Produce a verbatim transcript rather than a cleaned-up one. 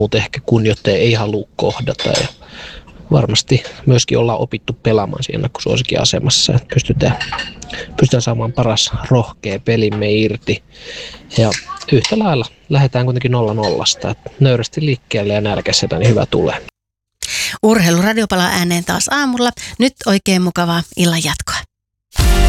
mutta ehkä kunnioittaja ei halua kohdata. Ja varmasti myöskin ollaan opittu pelaamaan siinä ennakkosuosikin asemassa, että pystytään, pystytään saamaan paras rohkea pelimme irti. Ja yhtä lailla lähdetään kuitenkin nolla nollasta, että nöyrästi liikkeelle ja nälkäisenä, niin hyvä tulee. Urheiluradio palaa ääneen taas aamulla. Nyt oikein mukavaa illan jatkoa.